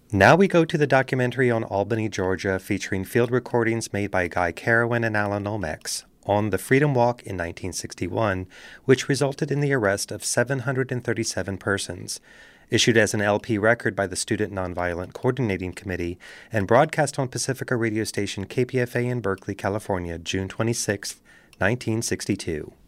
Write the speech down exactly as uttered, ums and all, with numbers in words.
Now we go to the documentary on Albany, Georgia, featuring field recordings made by Guy Carawan and Alan Lomax on the Freedom Walk in nineteen sixty-one, which resulted in the arrest of seven hundred thirty-seven persons. Issued as an L P record by the Student Nonviolent Coordinating Committee and broadcast on Pacifica radio station K P F A in Berkeley, California, June twenty-sixth, nineteen sixty-two.